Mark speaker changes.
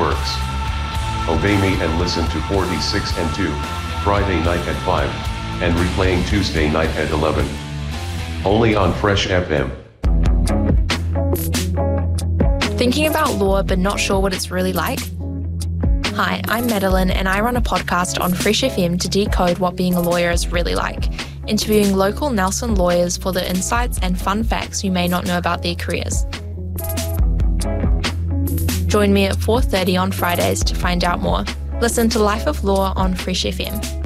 Speaker 1: works. Obey me and listen to 46 and 2, Friday night at 5, and replaying Tuesday night at 11. Only on Fresh FM.
Speaker 2: Thinking about law but not sure what it's really like? Hi, I'm Madeline and I run a podcast on Fresh FM to decode what being a lawyer is really like, interviewing local Nelson lawyers for the insights and fun facts you may not know about their careers. Join me at 4:30 on Fridays to find out more. Listen to Life of Law on Fresh FM.